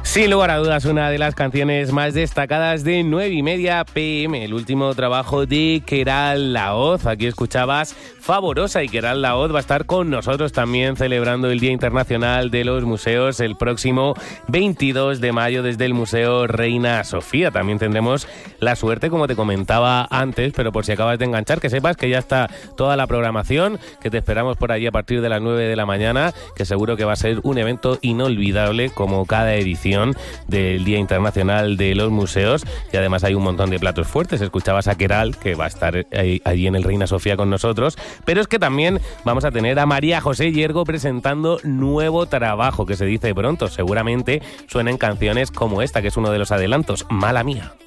Sin lugar a dudas, una de las canciones más destacadas de 9:30 p.m, el último trabajo de Queralt Laoz. Aquí escuchabas Favorosa, y Queralt Laoz va a estar con nosotros también celebrando el Día Internacional de los Museos el próximo 22 de mayo desde el Museo Reina Sofía. También tendremos la suerte, como te comentaba antes, pero por si acabas de enganchar, que sepas que ya está toda la programación, que te esperamos por allí a partir de las 9 de la mañana, que seguro que va a ser un evento inolvidable como cada edición del Día Internacional de los Museos, y además hay un montón de platos fuertes. Escuchabas a Queralt, que va a estar allí en el Reina Sofía con nosotros, pero es que también vamos a tener a María José Yergo presentando nuevo trabajo, que se dice pronto. Seguramente suenen canciones como esta, que es uno de los adelantos, Mala Mía.